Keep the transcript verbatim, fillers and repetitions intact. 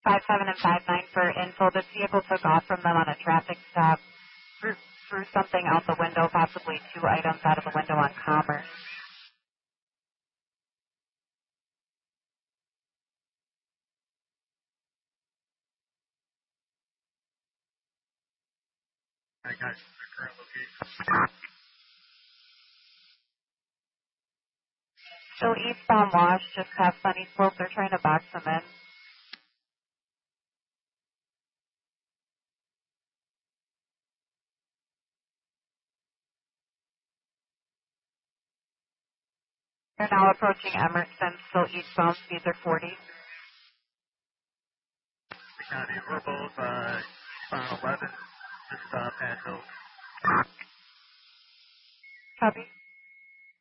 five seven and five nine for info. This vehicle took off from them on a traffic stop, threw, threw something out the window, possibly two items out of the window on Commerce. I got the current location. Still eastbound Wash, just past Sunny Slope. They're trying to box them in. They're now approaching Emerson, still eastbound, speeds are forty. The county, we're both uh, eastbound eleven, just uh, past Hills. Copy.